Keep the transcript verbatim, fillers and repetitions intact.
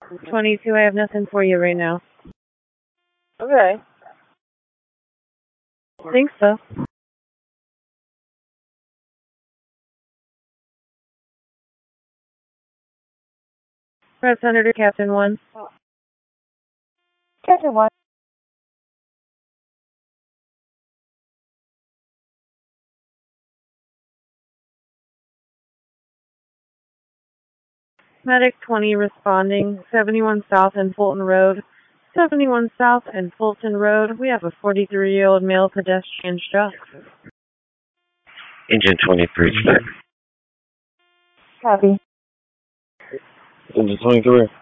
twenty-two, I have nothing for you right now. Okay. Think so. Press Senator Captain one. Captain one. Medic twenty responding, seventy-one South and Fulton Road. seventy-one South and Fulton Road. We have a forty-three-year-old male pedestrian struck. Engine twenty-three, check. Copy. Engine twenty-three.